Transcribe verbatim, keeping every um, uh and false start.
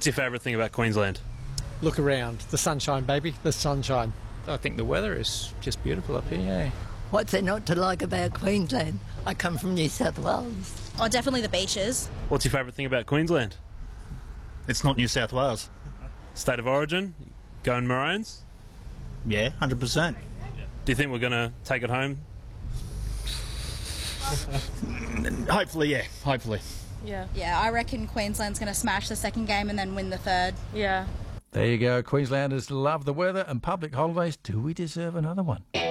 What's your favourite thing about Queensland? Look around. The sunshine, baby. The sunshine. I think the weather is just beautiful up here, yeah. What's there not to like about Queensland? I come from New South Wales. Oh, definitely the beaches. What's your favourite thing about Queensland? It's not New South Wales. State of origin? Going Maroons? Yeah, one hundred percent. Do you think we're going to take it home? Hopefully, yeah. Hopefully. Yeah. Yeah, I reckon Queensland's going to smash the second game and then win the third. Yeah. There you go. Queenslanders love the weather and public holidays. Do we deserve another one?